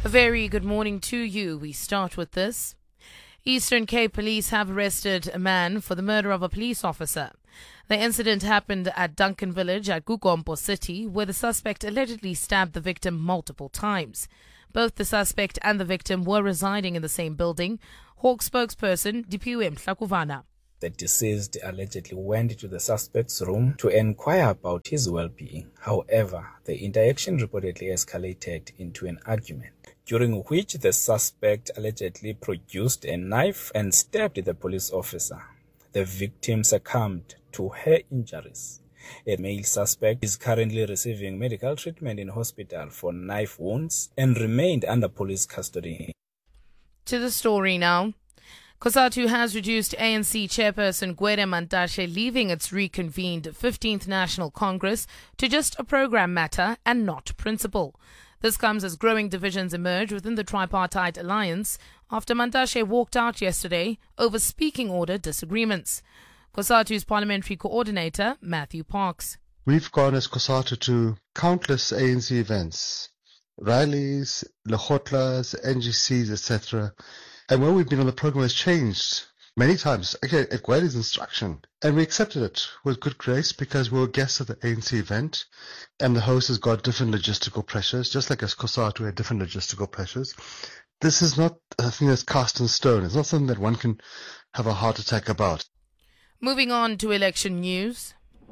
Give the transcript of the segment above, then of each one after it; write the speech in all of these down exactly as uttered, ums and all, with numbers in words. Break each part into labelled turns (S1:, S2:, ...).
S1: A very good morning to you. We start with this. Eastern Cape Police have arrested a man for the murder of a police officer. The incident happened at Duncan Village at Gugompo City, where the suspect allegedly stabbed the victim multiple times. Both the suspect and the victim were residing in the same building. Hawk spokesperson Dipiwe Mhlakuvana.
S2: The deceased allegedly went to the suspect's room to inquire about his well-being. However, the interaction reportedly escalated into an argument, during which the suspect allegedly produced a knife and stabbed the police officer. The victim succumbed to her injuries. A male suspect is currently receiving medical treatment in hospital for knife wounds and remained under police custody.
S1: To the story now. COSATU has reduced A N C chairperson Gwede Mantashe leaving its reconvened fifteenth National Congress to just a program matter and not principle. This comes as growing divisions emerge within the tripartite alliance after Mantashe walked out yesterday over speaking order disagreements. COSATU's parliamentary coordinator, Matthew Parks.
S3: We've gone as COSATU to countless A N C events, rallies, Lekgotlas, N G Cs, et cetera. And when we've been on the program has changed many times, again, at Gwede's instruction. And we accepted it with good grace because we were guests at the A N C event and the host has got different logistical pressures, just like as COSATU had different logistical pressures. This is not a thing that's cast in stone. It's not something that one can have a heart attack about.
S1: Moving on to election news.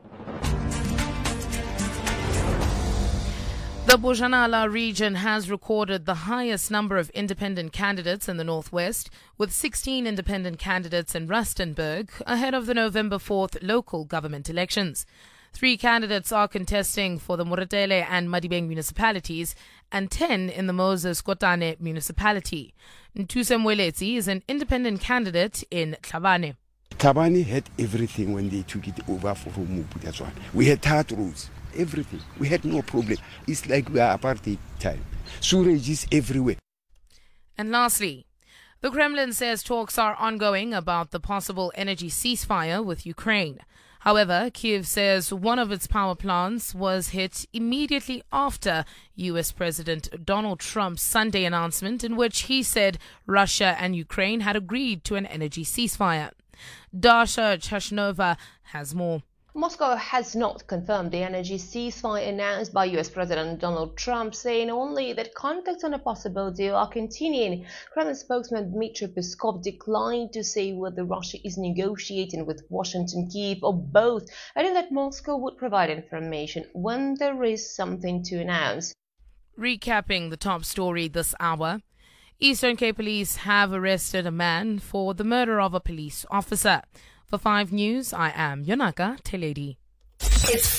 S1: The Bojanala region has recorded the highest number of independent candidates in the northwest, with sixteen independent candidates in Rustenburg ahead of the November fourth local government elections. Three candidates are contesting for the Moretele and Madibeng municipalities and ten in the Moses Kotane municipality. Ntuse Mweletsi is an independent candidate in Tlhabane.
S4: Tlhabane had everything when they took it over for Mubu. That's one. We had hard roads. Everything. We had no problem. It's like we are apartheid time. Sewage is everywhere.
S1: And lastly, the Kremlin says talks are ongoing about the possible energy ceasefire with Ukraine. However, Kyiv says one of its power plants was hit immediately after U S President Donald Trump's Sunday announcement in which he said Russia and Ukraine had agreed to an energy ceasefire. Dasha Chashnova has more.
S5: Moscow has not confirmed the energy ceasefire announced by U S President Donald Trump, saying only that contacts on a possible deal are continuing. Kremlin spokesman Dmitry Peskov declined to say whether Russia is negotiating with Washington, Kyiv, or both, adding that Moscow would provide information when there is something to announce.
S1: Recapping the top story this hour. Eastern Cape Police have arrested a man for the murder of a police officer. For five News, I am Yonaka Teledi.